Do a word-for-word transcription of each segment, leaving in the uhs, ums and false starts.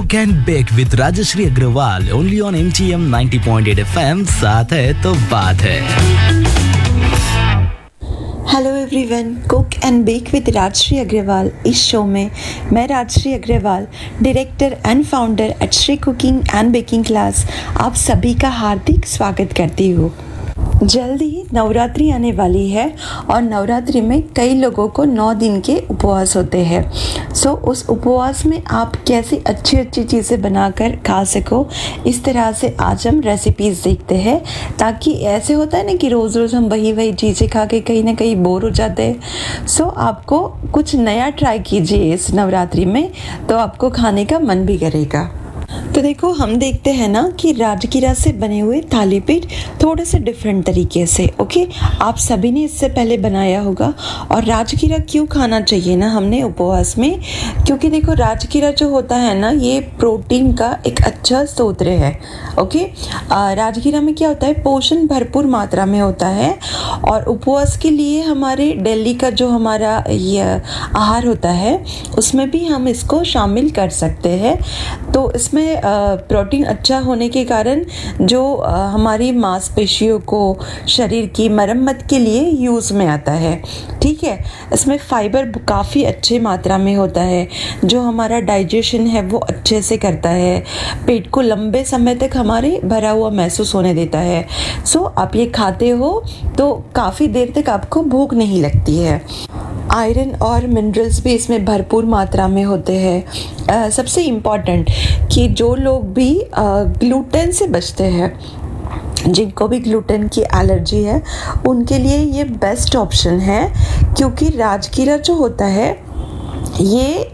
Cook and bake with Rajshree Agarwal only on M T M ninety point eight F M. साथ है तो बात है। Hello everyone, cook and bake with Rajshree Agarwal इस show में मैं Rajshree Agarwal, director and founder at Shri cooking and baking class, आप सभी का हार्दिक स्वागत करती हूँ। जल्द ही नवरात्रि आने वाली है और नवरात्रि में कई लोगों को नौ दिन के उपवास होते हैं। सो उस उपवास में आप कैसी अच्छी अच्छी चीज़ें बनाकर खा सको, इस तरह से आज हम रेसिपीज़ देखते हैं, ताकि ऐसे होता है ना कि रोज़ रोज़ हम वही वही चीज़ें खा के कहीं ना कहीं बोर हो जाते हैं। सो आपको कुछ नया ट्राई कीजिए इस नवरात्रि में, तो आपको खाने का मन भी करेगा। तो देखो, हम देखते हैं ना कि राजगिरा से बने हुए थालीपीठ थोड़े से डिफरेंट तरीके से। ओके, आप सभी ने इससे पहले बनाया होगा। और राजगिरा क्यों खाना चाहिए ना हमने उपवास में, क्योंकि देखो राजगिरा जो होता है ना, ये प्रोटीन का एक अच्छा स्रोत है। ओके, राजगिरा में क्या होता है, पोषण भरपूर मात्रा में होता है और उपवास के लिए हमारे डेली का जो हमारा ये आहार होता है उसमें भी हम इसको शामिल कर सकते हैं। तो इसमें प्रोटीन अच्छा होने के कारण जो हमारी मांसपेशियों को शरीर की मरम्मत के लिए यूज़ में आता है। ठीक है, इसमें फाइबर काफ़ी अच्छे मात्रा में होता है, जो हमारा डाइजेशन है वो अच्छे से करता है, पेट को लंबे समय तक हमारे भरा हुआ महसूस होने देता है। सो आप ये खाते हो तो काफ़ी देर तक आपको भूख नहीं लगती है। आयरन और मिनरल्स भी इसमें भरपूर मात्रा में होते हैं। सबसे इम्पॉर्टेंट कि जो लोग भी ग्लूटेन से बचते हैं, जिनको भी ग्लूटेन की एलर्जी है, उनके लिए ये बेस्ट ऑप्शन है, क्योंकि राजगिरा जो होता है ये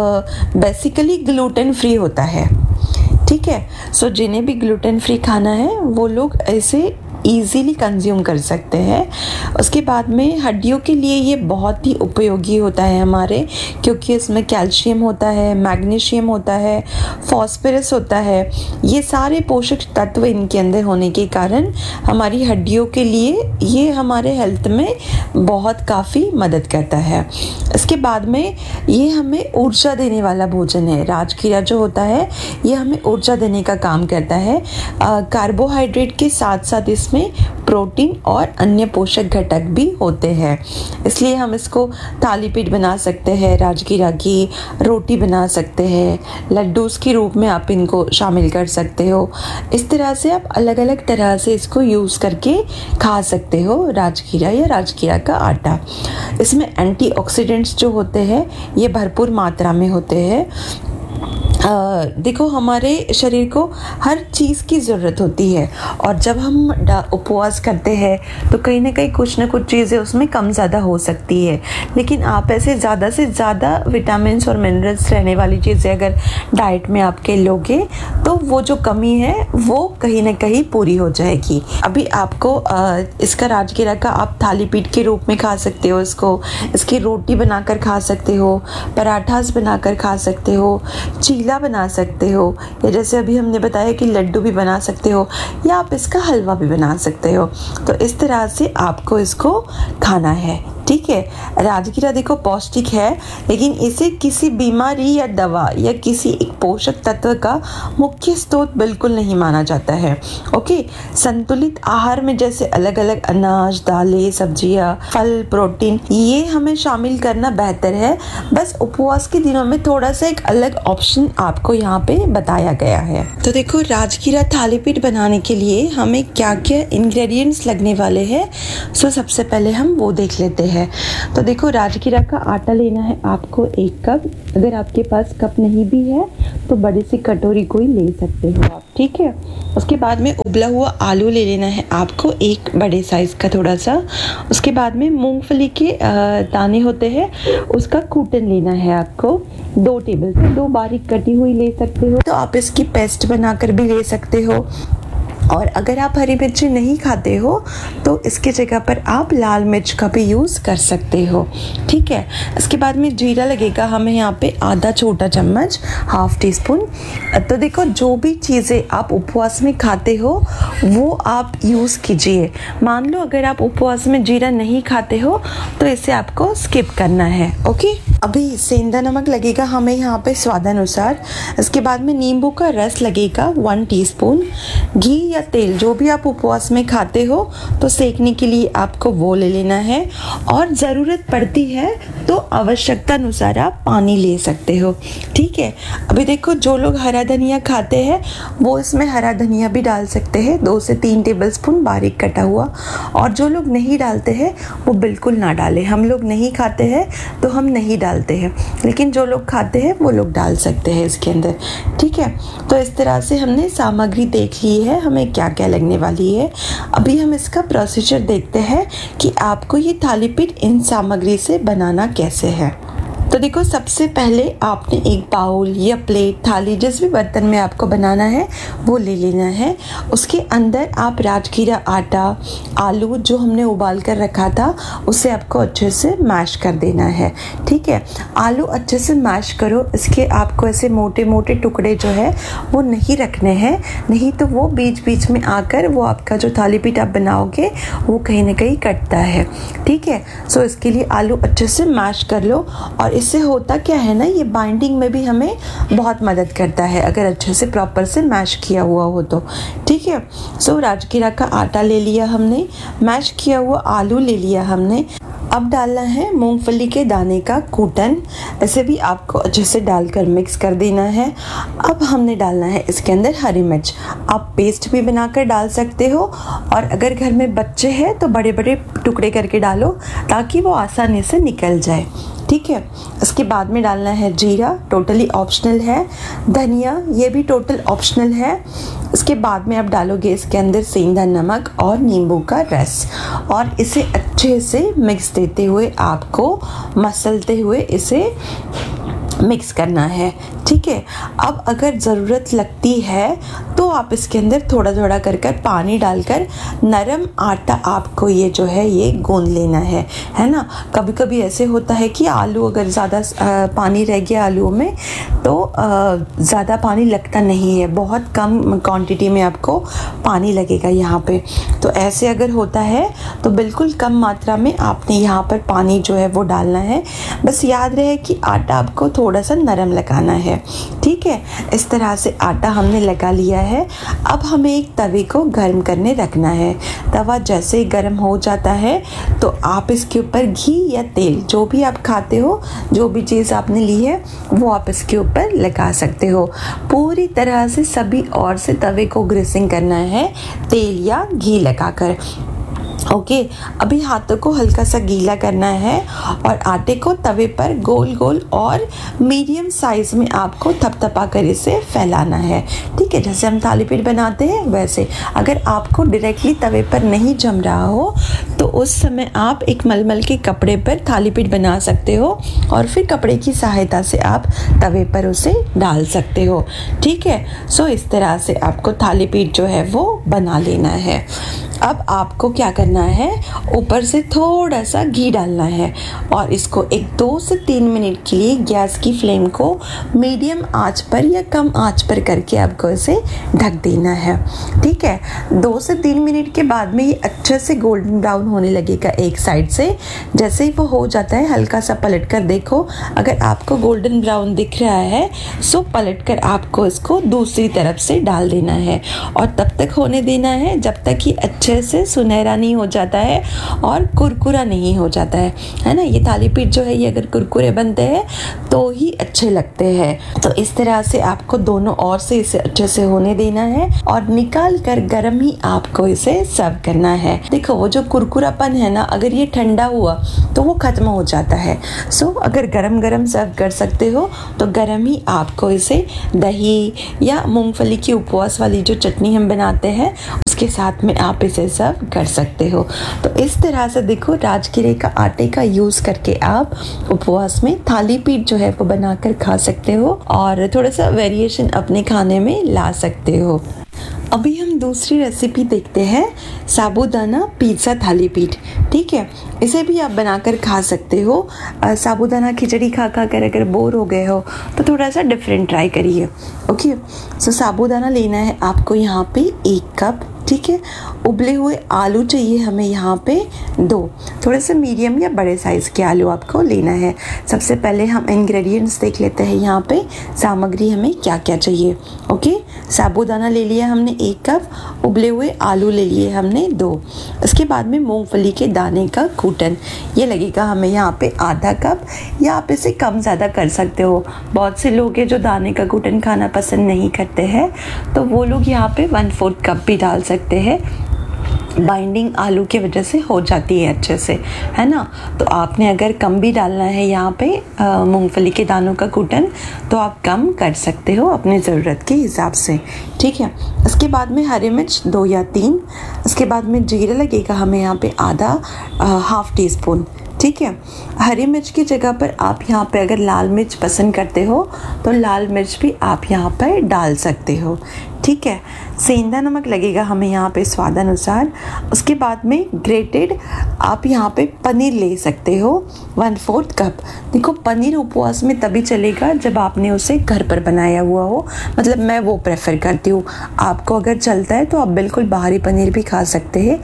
बेसिकली ग्लूटेन फ्री होता है। ठीक है, सो जिन्हें भी ग्लूटेन फ्री खाना है वो लोग ऐसे ईज़िली कंज्यूम कर सकते हैं। उसके बाद में हड्डियों के लिए ये बहुत ही उपयोगी होता है हमारे, क्योंकि इसमें कैल्शियम होता है, मैग्नीशियम होता है, फॉस्फोरस होता है। ये सारे पोषक तत्व इनके अंदर होने के कारण हमारी हड्डियों के लिए ये हमारे हेल्थ में बहुत काफ़ी मदद करता है। इसके बाद में ये हमें ऊर्जा देने वाला भोजन है। राजगिरा जो होता है ये हमें ऊर्जा देने का काम करता है। कार्बोहाइड्रेट के साथ साथ इस में प्रोटीन और अन्य पोषक घटक भी होते हैं, इसलिए हम इसको थालीपीठ बना सकते हैं, राजगिरा की रोटी बना सकते हैं, लड्डूस के रूप में आप इनको शामिल कर सकते हो। इस तरह से आप अलग अलग तरह से इसको यूज़ करके खा सकते हो, राजगिरा या राजगिरा का आटा। इसमें एंटीऑक्सीडेंट्स जो होते हैं ये भरपूर मात्रा में होते हैं। आ, देखो, हमारे शरीर को हर चीज़ की ज़रूरत होती है, और जब हम उपवास करते हैं तो कहीं ना कहीं कुछ ना कुछ चीज़ें उसमें कम ज़्यादा हो सकती है, लेकिन आप ऐसे ज़्यादा से ज़्यादा विटामिन्स और मिनरल्स रहने वाली चीज़ें अगर डाइट में आपके लोगे तो वो जो कमी है वो कहीं ना कहीं पूरी हो जाएगी। अभी आपको आ, इसका राजगिरा का आप थालीपीठ के रूप में खा सकते हो, इसको इसकी रोटी बनाकर खा सकते हो, पराठास बनाकर खा सकते हो, चीला बना सकते हो, या जैसे अभी हमने बताया कि लड्डू भी बना सकते हो, या आप इसका हलवा भी बना सकते हो। तो इस तरह से आपको इसको खाना है। ठीक है, राजगिरा देखो पौष्टिक है, लेकिन इसे किसी बीमारी या दवा या किसी एक पोषक तत्व का मुख्य स्रोत बिल्कुल नहीं माना जाता है। ओके, संतुलित आहार में जैसे अलग अलग अनाज, दालें, सब्जियां, फल, प्रोटीन, ये हमें शामिल करना बेहतर है। बस उपवास के दिनों में थोड़ा सा एक अलग ऑप्शन आपको यहाँ पे बताया गया है। तो देखो, राजगिरा थालीपीठ बनाने के लिए हमें क्या क्या इंग्रेडिएंट्स लगने वाले हैं, सो सबसे पहले हम वो देख लेते हैं। है तो देखो, राजगिरा का आटा लेना है आपको एक कप। अगर आपके पास कप नहीं भी है तो बड़ी सी कटोरी कोई ले सकते हो आप। ठीक है, उसके बाद में उबला हुआ आलू ले लेना है आपको एक बड़े साइज का थोड़ा सा। उसके बाद में मूंगफली के दाने होते हैं, उसका कूटन लेना है आपको दो टेबल से, दो बारीक कटी हुई ले सकते हो, तो आप इसकी पेस्ट बनाकर भी ले सकते हो। और अगर आप हरी मिर्ची नहीं खाते हो तो इसके जगह पर आप लाल मिर्च का भी यूज़ कर सकते हो, ठीक है। इसके बाद में जीरा लगेगा हमें यहाँ पे आधा छोटा चम्मच, हाफ टी स्पून। तो देखो जो भी चीज़ें आप उपवास में खाते हो वो आप यूज़ कीजिए। मान लो अगर आप उपवास में जीरा नहीं खाते हो तो इसे आपको स्किप करना है, ओके। अभी सेंधा नमक लगेगा हमें यहाँ पे स्वादानुसार। इसके बाद में नींबू का रस लगेगा वन टीस्पून। घी या तेल जो भी आप उपवास में खाते हो तो सेकने के लिए आपको वो ले लेना है, और ज़रूरत पड़ती है तो आवश्यकता अनुसार आप पानी ले सकते हो, ठीक है। अभी देखो जो लोग हरा धनिया खाते हैं वो इसमें हरा धनिया भी डाल सकते हैं, दो से तीन टेबलस्पून बारीक कटा हुआ। और जो लोग नहीं डालते हैं वो बिल्कुल ना डालें। हम लोग नहीं खाते हैं तो हम नहीं डालते हैं, लेकिन जो लोग खाते हैं वो लोग डाल सकते हैं इसके अंदर, ठीक है। तो इस तरह से हमने सामग्री देख ली है हमें क्या क्या लगने वाली है। अभी हम इसका प्रोसीजर देखते हैं कि आपको ये थाली पीठ इन सामग्री से बनाना कैसे है। तो देखो सबसे पहले आपने एक बाउल या प्लेट, थाली, जिस भी बर्तन में आपको बनाना है वो ले लेना है। उसके अंदर आप राजगीरा आटा, आलू जो हमने उबाल कर रखा था उसे आपको अच्छे से मैश कर देना है, ठीक है। आलू अच्छे से मैश करो, इसके आपको ऐसे मोटे मोटे टुकड़े जो है वो नहीं रखने हैं, नहीं तो वो बीच बीच में आकर वो आपका जो थाली पीठ आप बनाओगे वो कहीं ना कहीं कटता है, ठीक है। सो इसके लिए आलू अच्छे से मैश कर लो। और इससे होता क्या है ना, ये बाइंडिंग में भी हमें बहुत मदद करता है अगर अच्छे से प्रॉपर से मैश किया हुआ हो तो, ठीक है। सो राजगीरा का आटा ले लिया हमने, मैश किया हुआ आलू ले लिया हमने। अब डालना है मूंगफली के दाने का कूटन, इसे भी आपको अच्छे से डालकर मिक्स कर देना है। अब हमने डालना है इसके अंदर हरी मिर्च, आप पेस्ट भी बनाकर डाल सकते हो, और अगर घर में बच्चे हैं तो बड़े बड़े टुकड़े करके डालो ताकि वो आसानी से निकल जाए, ठीक है। इसके बाद में डालना है जीरा, टोटली ऑप्शनल है। धनिया, ये भी टोटल ऑप्शनल है। इसके बाद में आप डालोगे इसके अंदर सेंधा नमक और नींबू का रस, और इसे अच्छे से मिक्स देते हुए आपको मसलते हुए इसे मिक्स करना है, ठीक है। अब अगर ज़रूरत लगती है तो आप इसके अंदर थोड़ा थोड़ा कर कर पानी डालकर नरम आटा आपको ये जो है ये गूंद लेना है, है ना। कभी कभी ऐसे होता है कि आलू अगर ज़्यादा पानी रह गया आलूओं में तो ज़्यादा पानी लगता नहीं है, बहुत कम क्वांटिटी में आपको पानी लगेगा यहाँ पे। तो ऐसे अगर होता है तो बिल्कुल कम मात्रा में आपने यहाँ पर पानी जो है वो डालना है। बस याद रहे कि आटा आपको थोड़ा सा नरम लगाना है, ठीक है। इस तरह से आटा हमने लगा लिया है। अब हमें एक तवे को गर्म करने रखना है। तवा जैसे ही गर्म हो जाता है तो आप इसके ऊपर घी या तेल जो भी आप खाते हो, जो भी चीज़ आपने ली है वो आप इसके ऊपर लगा सकते हो। पूरी तरह से सभी ओर से तवे को ग्रीसिंग करना है तेल या घी लगाकर, ओके okay, अभी हाथों को हल्का सा गीला करना है और आटे को तवे पर गोल गोल और मीडियम साइज में आपको थपथपा कर इसे फैलाना है, ठीक है। जैसे हम थाली पीठ बनाते हैं वैसे। अगर आपको डायरेक्टली तवे पर नहीं जम रहा हो तो उस समय आप एक मलमल के कपड़े पर थाली पीठ बना सकते हो, और फिर कपड़े की सहायता से आप तवे पर उसे डाल सकते हो, ठीक है। सो इस तरह से आपको थाली पीठ जो है वो बना लेना है। अब आपको क्या करना है, ऊपर से थोड़ा सा घी डालना है और इसको एक दो से तीन मिनट के लिए गैस की फ्लेम को मीडियम आंच पर या कम आंच पर करके आपको इसे ढक देना है, ठीक है। दो से तीन मिनट के बाद में ये अच्छे से गोल्डन ब्राउन होने लगेगा एक साइड से। जैसे ही वो हो जाता है हल्का सा पलट कर देखो, अगर आपको गोल्डन ब्राउन दिख रहा है सो पलट कर आपको इसको दूसरी तरफ से डाल देना है, और तब तक होने देना है जब तक ये अच्छे से सुनहरा नहीं हो जाता है और कुरकुरा नहीं हो जाता है, है ना। ये थाली पीठ जो है ये अगर कुरकुरे बनते हैं तो ही अच्छे लगते हैं। तो इस तरह से आपको दोनों ओर से इसे अच्छे से होने देना है और निकाल कर गरम ही आपको इसे सर्व करना है। देखो वो जो कुरकुरापन है ना, अगर ये ठंडा हुआ तो वो खत्म हो जाता है। सो अगर गरम गरम सर्व कर सकते हो तो गरम ही आपको इसे दही या मूंगफली की उपवास वाली जो चटनी हम बनाते हैं उसके साथ में आप इसे सर्व कर सकते हो। तो इस तरह से देखो राजगिरे का आटे का यूज करके आप उपवास में थाली पीठ जो है वो बनाकर खा सकते हो और थोड़ा सा वेरिएशन अपने खाने में ला सकते हो। अभी हम दूसरी रेसिपी देखते हैं, साबूदाना पिज़्ज़ा थाली पीठ। ठीक है, इसे भी आप बनाकर खा सकते हो। अ, साबूदाना खिचड़ी खा खा कर अगर बोर हो गए हो तो थोड़ा सा डिफरेंट ट्राई करिए। ओके, सो साबूदाना लेना है आपको यहाँ पे एक कप। ठीक है, उबले हुए आलू चाहिए हमें यहाँ पे दो, थोड़े से मीडियम या बड़े साइज़ के आलू आपको लेना है। सबसे पहले हम इंग्रेडिएंट्स देख लेते हैं यहाँ पे, सामग्री हमें क्या क्या चाहिए। ओके, साबूदाना ले लिया हमने एक कप, उबले हुए आलू ले लिए हमने दो। उसके बाद में मूंगफली के दाने का कूटन, ये लगेगा हमें यहाँ पे आधा कप, या आप इसे कम ज़्यादा कर सकते हो। बहुत से लोग हैं जो दाने का कूटन खाना पसंद नहीं करते हैं, तो वो लोग यहाँ पे वन फोर्थ कप भी डाल सकते हैं। बाइंडिंग आलू की वजह से हो जाती है अच्छे से, है ना। तो आपने अगर कम भी डालना है यहाँ पे मूंगफली के दानों का कूटन, तो आप कम कर सकते हो अपनी ज़रूरत के हिसाब से। ठीक है, उसके बाद में हरी मिर्च दो या तीन। उसके बाद में जीरा लगेगा हमें यहाँ पे आधा, हाफ टी स्पून। ठीक है, हरी मिर्च की जगह पर आप यहाँ पे अगर लाल मिर्च पसंद करते हो तो लाल मिर्च भी आप यहाँ पर डाल सकते हो। ठीक है, सेंधा नमक लगेगा हमें यहाँ पे स्वाद अनुसार। उसके बाद में ग्रेटेड आप यहाँ पे पनीर ले सकते हो वन फोर्थ कप। देखो, पनीर उपवास में तभी चलेगा जब आपने उसे घर पर बनाया हुआ हो, मतलब मैं वो प्रेफर करती हूँ। आपको अगर चलता है तो आप बिल्कुल बाहरी पनीर भी खा सकते हैं।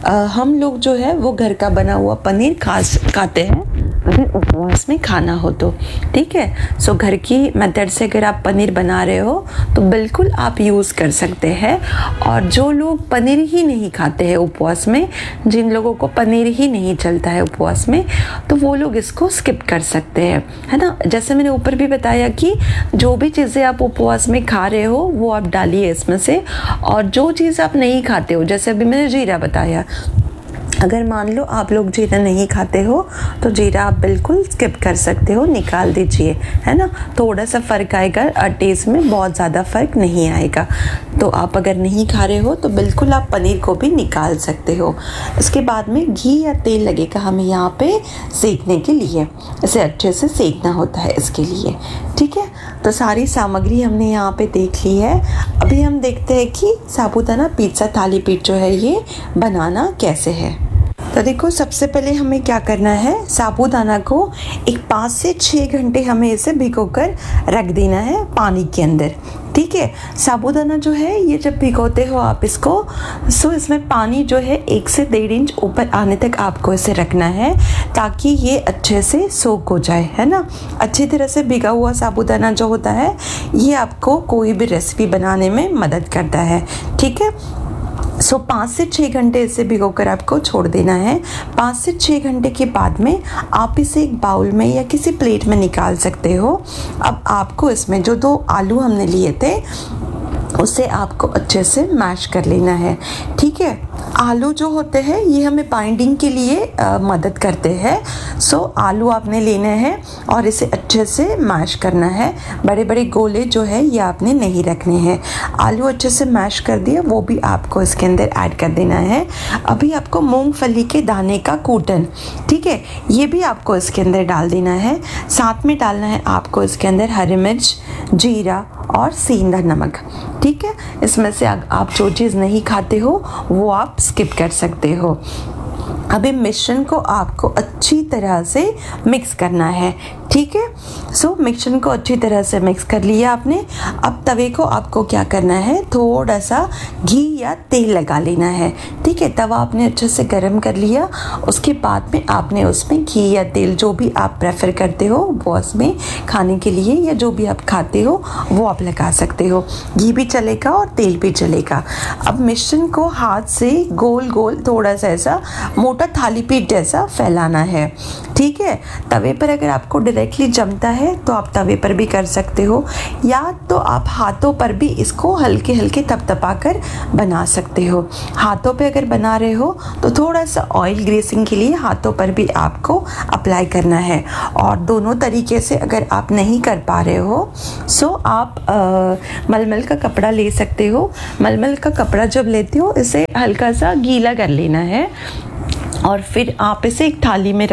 हम लोग जो है वो घर का बना हुआ पनीर खा खाते हैं अगर उपवास में खाना हो तो। ठीक है, सो घर की मेथड से अगर आप पनीर बना रहे हो तो बिल्कुल आप यूज़ कर सकते हैं। और जो लोग पनीर ही नहीं खाते हैं उपवास में, जिन लोगों को पनीर ही नहीं चलता है उपवास में, तो वो लोग इसको स्किप कर सकते हैं, है ना। जैसे मैंने ऊपर भी बताया कि जो भी चीज़ें आप उपवास में खा रहे हो वो आप डालिए इसमें से, और जो चीज़ आप नहीं खाते हो, जैसे अभी मैंने जीरा बताया, अगर मान लो आप लोग जीरा नहीं खाते हो तो जीरा आप बिल्कुल स्किप कर सकते हो, निकाल दीजिए, है ना। थोड़ा सा फ़र्क आएगा टेस्ट में, बहुत ज़्यादा फ़र्क नहीं आएगा। तो आप अगर नहीं खा रहे हो तो बिल्कुल आप पनीर को भी निकाल सकते हो। इसके बाद में घी या तेल लगेगा हमें यहाँ पे सेकने के लिए, इसे अच्छे से सेकना होता है इसके लिए। ठीक है, तो सारी सामग्री हमने यहाँ पे देख ली है। अभी हम देखते हैं कि साबूदाना पिज़्ज़ा थाली पीठ जो है ये बनाना कैसे है। तो देखो, सबसे पहले हमें क्या करना है, साबूदाना को एक पाँच से छः घंटे हमें इसे भिगोकर रख देना है पानी के अंदर। ठीक है, साबूदाना जो है ये जब भिगोते हो आप इसको, सो इसमें पानी जो है एक से डेढ़ इंच ऊपर आने तक आपको इसे रखना है, ताकि ये अच्छे से सोक हो जाए, है ना। अच्छी तरह से भिगा हुआ साबूदाना जो होता है ये आपको कोई भी रेसिपी बनाने में मदद करता है। ठीक है, सो पाँच से छः घंटे इसे भिगोकर आपको छोड़ देना है। पाँच से छः घंटे के बाद में आप इसे एक बाउल में या किसी प्लेट में निकाल सकते हो। अब आपको इसमें जो दो आलू हमने लिए थे उसे आपको अच्छे से मैश कर लेना है। ठीक है, आलू जो होते हैं ये हमें बाइंडिंग के लिए आ, मदद करते हैं। सो आलू आपने लेने हैं और इसे अच्छे से मैश करना है। बड़े बड़े गोले जो है ये आपने नहीं रखने हैं। आलू अच्छे से मैश कर दिए, वो भी आपको इसके अंदर ऐड कर देना है। अभी आपको मूंगफली के दाने का कूटन, ठीक है, ये भी आपको इसके अंदर डाल देना है। साथ में डालना है आपको इसके अंदर हरी मिर्च, जीरा और सेंधा नमक। ठीक है, इसमें से आप जो चीज़ नहीं खाते हो वो आप स्किप कर सकते हो। अभी मिश्रण को आपको अच्छी तरह से मिक्स करना है। ठीक है, सो मिश्रण को अच्छी तरह से मिक्स कर लिया आपने। अब तवे को आपको क्या करना है, थोड़ा सा घी या तेल लगा लेना है। ठीक है, तवा आपने अच्छे से गर्म कर लिया। उसके बाद में आपने उसमें घी या तेल जो भी आप प्रेफर करते हो वो उसमें खाने के लिए, या जो भी आप खाते हो वो आप लगा सकते हो। घी भी चलेगा और तेल भी चलेगा। अब मिश्रण को हाथ से गोल गोल थोड़ा सा ऐसा मोटा थाली पीठ जैसा फैलाना है। ठीक है, तवे पर अगर आपको डायरेक्टली जमता है तो आप तवे पर भी कर सकते हो, या तो आप हाथों पर भी इसको हल्के हल्के थपथपा कर बना सकते हो। हाथों पे अगर बना रहे हो तो थोड़ा सा ऑयल ग्रीसिंग के लिए हाथों पर भी आपको अप्लाई करना है। और दोनों तरीके से अगर आप नहीं कर पा रहे हो सो आप आ, मलमल का कपड़ा ले सकते हो। मलमल का कपड़ा जब लेते हो इसे हल्का सा गीला कर लेना है। और फिर आप इसे एक थाली में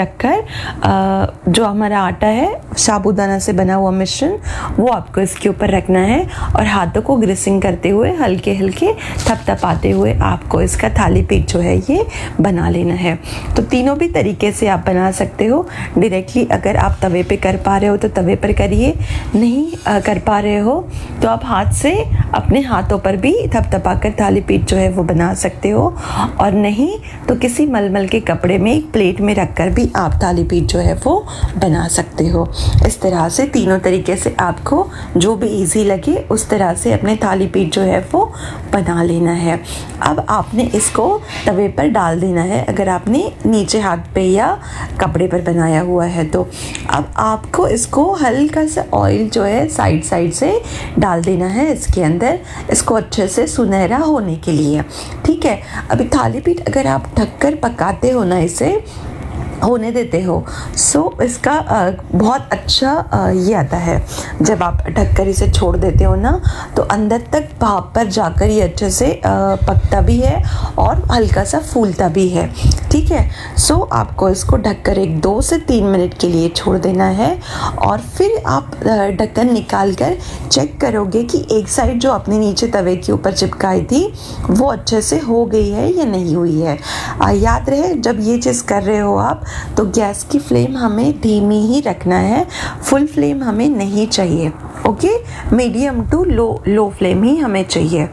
रखकर जो हमारा आटा है, साबूदाना से बना हुआ मिश्रण, वो आपको इसके ऊपर रखना है और हाथों को ग्रीसिंग करते हुए हल्के हल्के थपथपाते हुए आपको इसका थाली पीठ जो है ये बना लेना है। तो तीनों भी तरीके से आप बना सकते हो। डायरेक्टली अगर आप तवे पे कर पा रहे हो तो तवे पर करिए, नहीं आ, कर पा रहे हो तो आप हाथ से अपने हाथों पर भी थपथपा कर थाली पीठ जो है वो बना सकते हो, और नहीं तो किसी मलमल के कपड़े में एक प्लेट में रखकर भी आप थाली पीठ जो है वो बना सकते हो। इस तरह से तीनों तरीके से आपको जो भी इजी लगे उस तरह से अपने थाली पीठ जो है वो बना लेना है। अब आपने इसको तवे पर डाल देना है अगर आपने नीचे हाथ पे या कपड़े पर बनाया हुआ है तो। अब आपको इसको हल्का सा ऑयल जो है साइड साइड से डाल देना है इसके अंदर, इसको अच्छे से सुनहरा होने के लिए। ठीक है, अभी थाली पीठ अगर आप ढककर पकाते हो ना, इसे होने देते हो, सो इसका आ, बहुत अच्छा आ, ये आता है। जब आप ढककर इसे छोड़ देते हो ना तो अंदर तक भाप पर जाकर ये अच्छे से आ, पकता भी है और हल्का सा फूलता भी है। ठीक है, सो आपको इसको ढककर एक दो से तीन मिनट के लिए छोड़ देना है और फिर आप ढक्कन निकाल कर चेक करोगे कि एक साइड जो आपने नीचे तवे के ऊपर चिपकाई थी वो अच्छे से हो गई है या नहीं हुई है। आ, याद रहे जब ये चीज़ कर रहे हो आप तो गैस की फ्लेम हमें धीमी ही रखना है, फुल फ्लेम हमें नहीं चाहिए। Okay, medium to low low flame ही हमें चाहिए।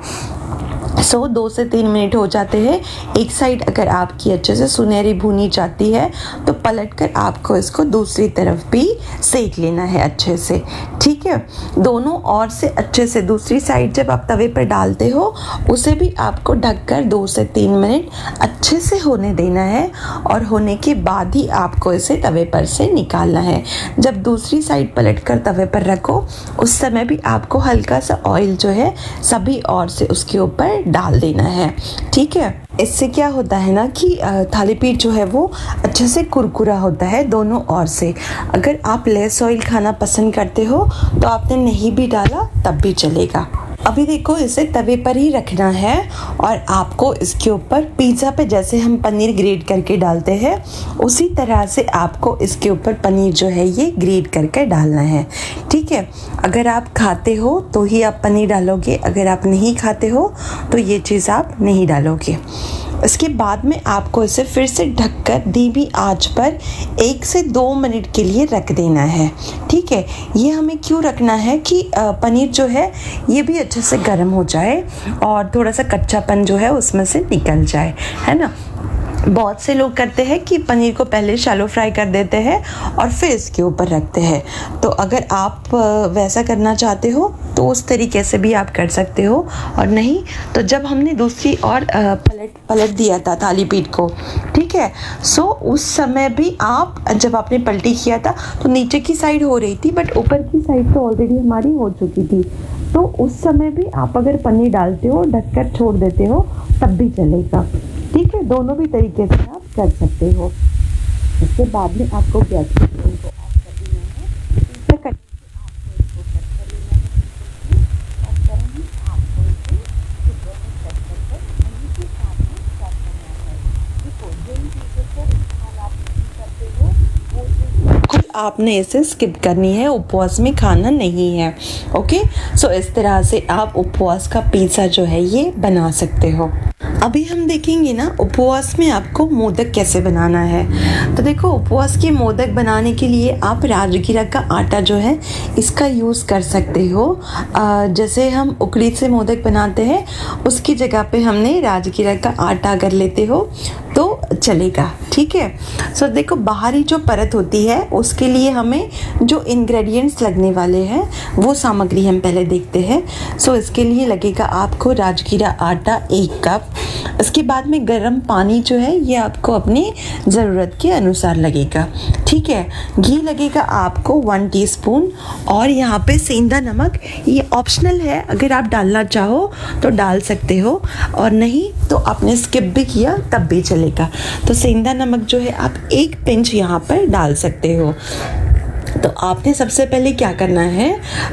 सो so, दो से तीन मिनट हो जाते हैं। एक साइड अगर आपकी अच्छे से सुनहरी भुनी जाती है तो पलटकर आपको इसको दूसरी तरफ भी सेक लेना है अच्छे से। ठीक है, दोनों ओर से अच्छे से दूसरी साइड जब आप तवे पर डालते हो उसे भी आपको ढककर दो से तीन मिनट अच्छे से होने देना है और होने के बाद ही आपको इसे तवे पर से निकालना है। जब दूसरी साइड पलटकर तवे पर रखो उस समय भी आपको हल्का सा ऑयल जो है सभी ओर से उसके ऊपर डाल देना है। ठीक है, इससे क्या होता है ना कि थाली पीठ जो है वो अच्छे से कुरकुरा होता है दोनों ओर से। अगर आप लेस ऑयल खाना पसंद करते हो तो आपने नहीं भी डाला तब भी चलेगा। अभी देखो इसे तवे पर ही रखना है और आपको इसके ऊपर पिज़्ज़ा पे जैसे हम पनीर ग्रेट करके डालते हैं उसी तरह से आपको इसके ऊपर पनीर जो है ये ग्रेट करके डालना है। ठीक है, अगर आप खाते हो तो ही आप पनीर डालोगे, अगर आप नहीं खाते हो तो ये चीज़ आप नहीं डालोगे। इसके बाद में आपको इसे फिर से ढककर धीमी आंच पर एक से दो मिनट के लिए रख देना है। ठीक है, ये हमें क्यों रखना है कि पनीर जो है ये भी अच्छे से गर्म हो जाए और थोड़ा सा कच्चापन जो है उसमें से निकल जाए, है ना। बहुत से लोग करते हैं कि पनीर को पहले शैलो फ्राई कर देते हैं और फिर इसके ऊपर रखते हैं। तो अगर आप वैसा करना चाहते हो तो उस तरीके से भी आप कर सकते हो, और नहीं तो जब हमने दूसरी और पलट पलट दिया था थाली पीठ को, ठीक है, सो उस समय भी आप जब आपने पलटी किया था तो नीचे की साइड हो रही थी बट ऊपर की साइड तो ऑलरेडी हमारी हो चुकी थी। तो उस समय भी आप अगर पनीर डालते हो ढककर छोड़ देते हो तब भी चलेगा। ठीक है, दोनों भी तरीके से आप कर सकते हो। इसके बाद में आपको गैस की फ्लेम को ऑफ कर देना है। इसे करने से आपको इसको कट कर लेना है और गर्म ही आपको इसे कुकर में कट कर कर उन्हीं के साथ में सर्व करना है। देखो जिन चीज़ों को इस्तेमाल आप नहीं करते हो वो चीज़ बिल्कुल आपने इसे स्किप करनी है, उपवास में खाना नहीं है। ओके, सो इस तरह से आप उपवास का पिज़्ज़ा जो है ये बना सकते हो। अभी हम देखेंगे ना उपवास में आपको मोदक कैसे बनाना है। तो देखो उपवास के मोदक बनाने के लिए आप राजगिरा का आटा जो है इसका यूज़ कर सकते हो। आ, जैसे हम उखड़ी से मोदक बनाते हैं उसकी जगह पे हमने राजगिरा का आटा अगर लेते हो तो चलेगा। ठीक है, सो so, देखो बाहरी जो परत होती है उसके लिए हमें जो इंग्रेडिएंट्स लगने वाले हैं वो सामग्री हम पहले देखते हैं। सो so, इसके लिए लगेगा आपको राजगिरा आटा एक कप। इसके बाद में गर्म पानी जो है ये आपको अपनी ज़रूरत के अनुसार लगेगा। ठीक है, घी लगेगा आपको वन टीस्पून और यहाँ पे सेंधा नमक, ये ऑप्शनल है, अगर आप डालना चाहो तो डाल सकते हो और नहीं तो आपने स्किप भी किया तब भी चलेगा। तो सेंधा नमक जो है आप एक पिंच यहाँ पर डाल सकते हो। तो आपने सबसे पहले क्या करना है,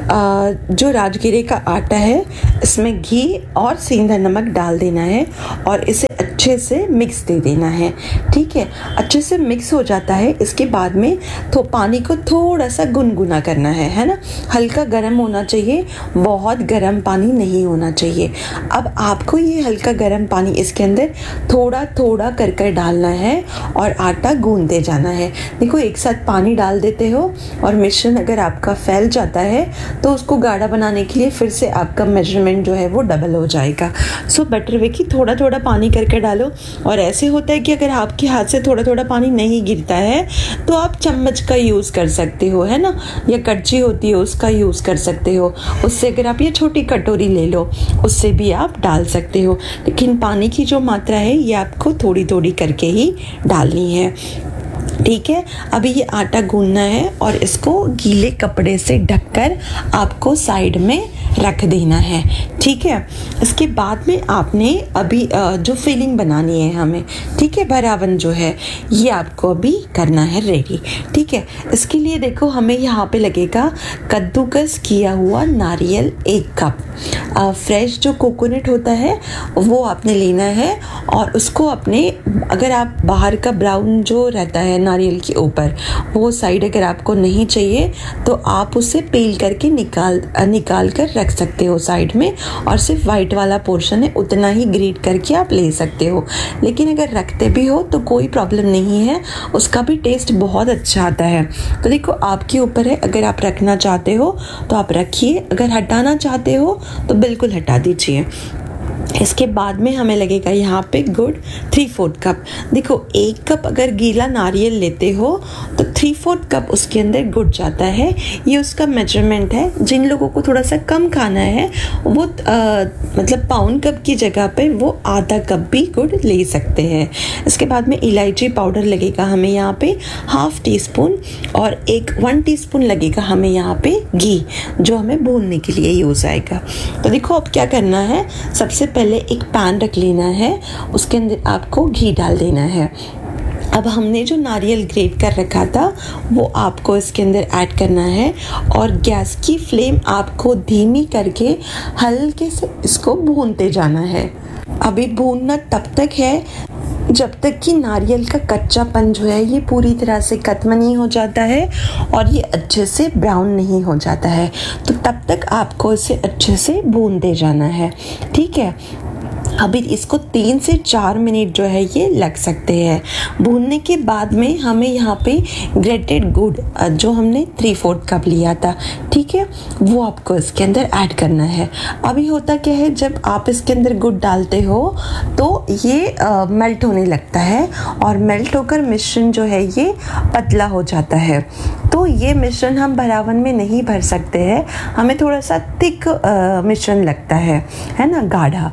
जो राजगिरे का आटा है इसमें घी और सेंधा नमक डाल देना है और इसे अच्छे से मिक्स दे देना है। ठीक है, अच्छे से मिक्स हो जाता है। इसके बाद में तो पानी को थोड़ा सा गुनगुना करना है है ना, हल्का गर्म होना चाहिए, बहुत गर्म पानी नहीं होना चाहिए। अब आपको ये हल्का गर्म पानी इसके अंदर थोड़ा थोड़ा कर कर डालना है और आटा गूंदते जाना है। देखो एक साथ पानी डाल देते हो और मिश्रण अगर आपका फैल जाता है तो उसको गाढ़ा बनाने के लिए फिर से आपका मेजरमेंट जो है वो डबल हो जाएगा। सो बेटर वे कि थोड़ा थोड़ा पानी करके डालो। और ऐसे होता है कि अगर आपके हाथ से थोड़ा थोड़ा पानी नहीं गिरता है तो आप चम्मच का यूज़ कर सकते हो, है ना, या कड़छी होती है उसका यूज़ कर सकते हो। उससे अगर आप ये छोटी कटोरी ले लो उससे भी आप डाल सकते हो, लेकिन पानी की जो मात्रा है ये आपको थोड़ी थोड़ी करके ही डालनी है। ठीक है, अभी ये आटा गूंदना है और इसको गीले कपड़े से ढककर आपको साइड में रख देना है। ठीक है, इसके बाद में आपने अभी जो फिलिंग बनानी है हमें, ठीक है, भरावन जो है ये आपको अभी करना है रेडी। ठीक है, इसके लिए देखो हमें यहाँ पे लगेगा कद्दूकस किया हुआ नारियल एक कप, फ्रेश जो कोकोनट होता है वो आपने लेना है और उसको अपने, अगर आप बाहर का ब्राउन जो रहता है नारियल के ऊपर वो साइड अगर आपको नहीं चाहिए तो आप उसे पील करके निकाल निकाल कर रख सकते हो साइड में, और सिर्फ वाइट वाला पोर्शन है उतना ही ग्रेट करके आप ले सकते हो। लेकिन अगर रखते भी हो तो कोई प्रॉब्लम नहीं है, उसका भी टेस्ट बहुत अच्छा आता है। तो देखो आपके ऊपर है, अगर आप रखना चाहते हो तो आप रखिए, अगर हटाना चाहते हो तो बिल्कुल हटा दीजिए। इसके बाद में हमें लगेगा यहाँ पे गुड़ थ्री फोर्थ कप। देखो एक कप अगर गीला नारियल लेते हो तो थ्री फोर्थ कप उसके अंदर गुड़ जाता है, ये उसका मेजरमेंट है। जिन लोगों को थोड़ा सा कम खाना है वो आ, मतलब पाउंड कप की जगह पे वो आधा कप भी गुड़ ले सकते हैं। इसके बाद में इलायची पाउडर लगेगा हमें यहाँ पे हाफ टी स्पून, और एक वन टी स्पून लगेगा हमें यहाँ पे घी जो हमें भूनने के लिए यूज़ आएगा। तो देखो अब क्या करना है, सबसे पहले एक पैन रख लेना है, उसके अंदर आपको घी डाल देना है। अब हमने जो नारियल ग्रेट कर रखा था वो आपको इसके अंदर ऐड करना है और गैस की फ्लेम आपको धीमी करके हल्के से इसको भूनते जाना है। अभी भूनना तब तक है जब तक कि नारियल का कच्चापन जो है ये पूरी तरह से खत्म नहीं हो जाता है और ये अच्छे से ब्राउन नहीं हो जाता है, तो तब तक आपको इसे अच्छे से भूनते जाना है। ठीक है, अभी इसको तीन से चार मिनट जो है ये लग सकते हैं। भूनने के बाद में हमें यहाँ पे ग्रेटेड गुड़ जो हमने थ्री फोर्थ कप लिया था, ठीक है, वो आपको इसके अंदर ऐड करना है। अभी होता क्या है, जब आप इसके अंदर गुड़ डालते हो तो ये आ, मेल्ट होने लगता है और मेल्ट होकर मिश्रण जो है ये पतला हो जाता है। तो ये मिश्रण हम भरावन में नहीं भर सकते हैं, हमें थोड़ा सा थिक मिश्रण लगता है है ना, गाढ़ा।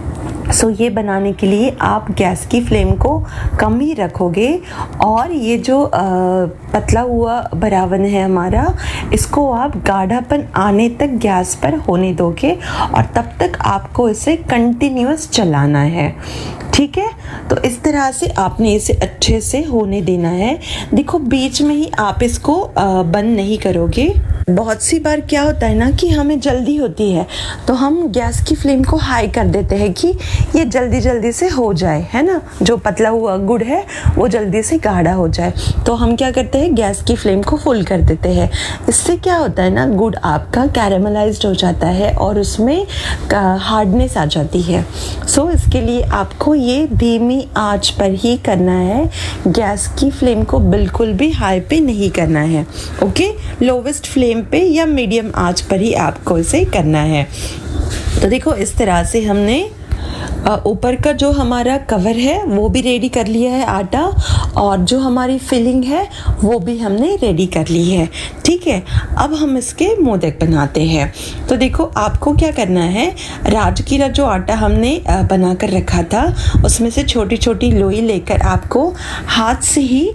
सो so, ये बनाने के लिए आप गैस की फ्लेम को कम ही रखोगे और ये जो आ, पतला हुआ भरावन है हमारा, इसको आप गाढ़ापन आने तक गैस पर होने दोगे और तब तक आपको इसे कंटिन्यूअस चलाना है। ठीक है, तो इस तरह से आपने इसे अच्छे से होने देना है। देखो बीच में ही आप इसको आ, बंद नहीं करोगे। बहुत सी बार क्या होता है ना कि हमें जल्दी होती है तो हम गैस की फ्लेम को हाई कर देते हैं कि ये जल्दी जल्दी से हो जाए, है ना, जो पतला हुआ गुड़ है वो जल्दी से गाढ़ा हो जाए। तो हम क्या करते हैं, गैस की फ्लेम को फुल कर देते हैं। इससे क्या होता है ना, गुड़ आपका कैरेमलाइज्ड हो जाता है और उसमें हार्डनेस आ जाती है। सो इसके लिए आपको ये धीमी आंच पर ही करना है, गैस की फ्लेम को बिल्कुल भी हाई पे नहीं करना है। ओके, लोवेस्ट फ्लेम पे या मीडियम आंच पर ही आपको इसे करना है। तो देखो इस तरह से हमने ऊपर का जो हमारा कवर है वो भी रेडी कर लिया है आटा, और जो हमारी फिलिंग है वो भी हमने रेडी कर ली है। ठीक है, अब हम इसके मोदक बनाते हैं। तो देखो आपको क्या करना है, राजगिरा जो आटा हमने बना कर रखा था उसमें से छोटी छोटी लोई लेकर आपको हाथ से ही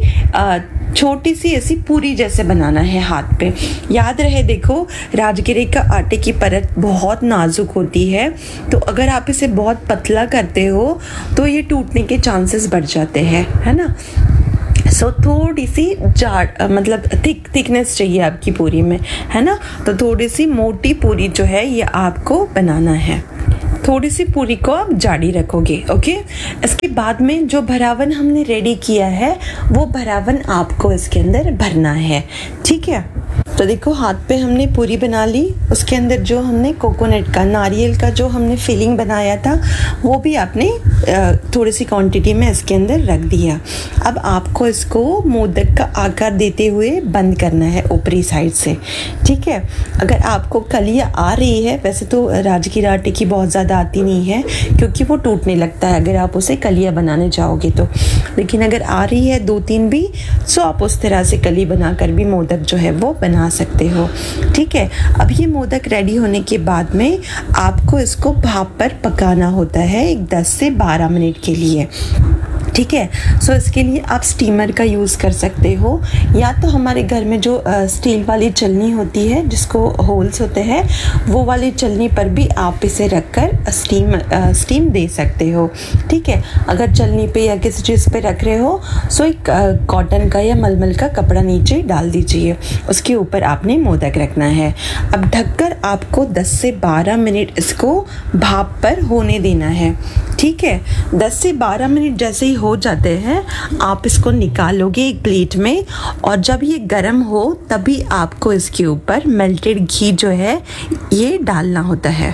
छोटी सी ऐसी पूरी जैसे बनाना है हाथ पे। याद रहे देखो राजगिरे का आटे की परत बहुत नाजुक होती है, तो अगर आप इसे बहुत पतला करते हो तो ये टूटने के चांसेस बढ़ जाते हैं, है ना। सो थोड़ी सी जाड़ मतलब थिक थिकनेस चाहिए आपकी पूरी में, है ना। तो थोड़ी सी मोटी पूरी जो है ये आपको बनाना है, थोड़ी सी पूरी को आप जाड़ी रखोगे। ओके, इसके बाद में जो भरावन हमने रेडी किया है वो भरावन आपको इसके अंदर भरना है, ठीक है। तो देखो हाथ पे हमने पूरी बना ली, उसके अंदर जो हमने कोकोनट का नारियल का जो हमने फिलिंग बनाया था वो भी आपने थोड़ी सी क्वांटिटी में इसके अंदर रख दिया। अब आपको इसको मोदक का आकार देते हुए बंद करना है ऊपरी साइड से, ठीक है। अगर आपको कलियाँ आ रही है, वैसे तो राजगीरा आटे की बहुत ज़्यादा आती नहीं है क्योंकि वो टूटने लगता है अगर आप उसे कलियाँ बनाने जाओगे तो, लेकिन अगर आ रही है दो तीन भी, सो आप उस तरह से कली बनाकर भी मोदक जो है वो बना सकते हो, ठीक है। अब ये मोदक रेडी होने के बाद में आपको इसको भाप पर पकाना होता है एक दस से बारह मिनट के लिए, ठीक है। सो इसके लिए आप स्टीमर का यूज़ कर सकते हो, या तो हमारे घर में जो आ, स्टील वाली चलनी होती है जिसको होल्स होते हैं, वो वाली चलनी पर भी आप इसे रखकर स्टीम आ, स्टीम दे सकते हो, ठीक है। अगर चलनी पे या किसी चीज़ पे रख रहे हो सो एक कॉटन का या मलमल का कपड़ा नीचे डाल दीजिए, उसके ऊपर आपने मोदक रखना है। अब ढककर आपको दस से बारह मिनट इसको भाप पर होने देना है, ठीक है। दस से बारह मिनट जैसे ही हो जाते हैं आप इसको निकालोगे एक प्लेट में, और जब ये गर्म हो तभी आपको इसके ऊपर मेल्टेड घी जो है ये डालना होता है।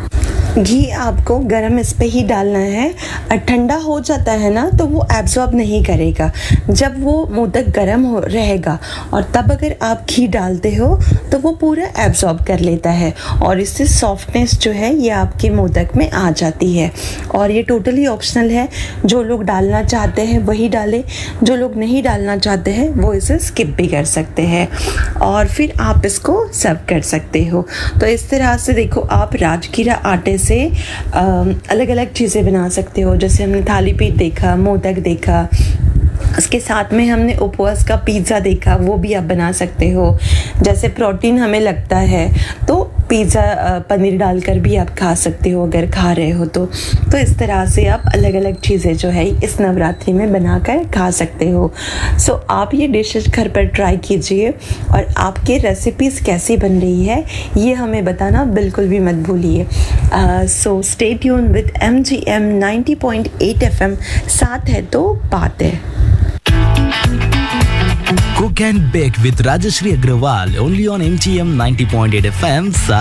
घी आपको गरम इस पे ही डालना है, और ठंडा हो जाता है ना तो वो एब्जॉर्ब नहीं करेगा। जब वो मोदक गरम हो रहेगा और तब अगर आप घी डालते हो तो वो पूरा एब्जॉर्ब कर लेता है, और इससे सॉफ्टनेस जो है ये आपके मोदक में आ जाती है। और ये टोटली ऑप्शनल है, जो लोग डालना चाहते हैं वही डालें, जो लोग नहीं डालना चाहते हैं वो इसे स्किप भी कर सकते हैं, और फिर आप इसको सर्व कर सकते हो। तो इस तरह से देखो आप राजगीरा आटे से अलग अलग चीज़ें बना सकते हो। जैसे हमने थाली पीठ देखा, मोदक देखा, उसके साथ में हमने उपवास का पिज़्ज़ा देखा, वो भी आप बना सकते हो। जैसे प्रोटीन हमें लगता है तो पिज़्ज़ा पनीर डालकर भी आप खा सकते हो अगर खा रहे हो तो। तो इस तरह से आप अलग अलग चीज़ें जो है इस नवरात्रि में बनाकर खा सकते हो। सो आप ये डिशेज घर पर ट्राई कीजिए, और आपके रेसिपीज़ कैसी बन रही है ये हमें बताना बिल्कुल भी मत भूलिए। So stay tune with M G M ninety point eight F M, साथ है तो बात है। Cook and Bake with Rajashri Agrawal only on M T M ninety point eight F M.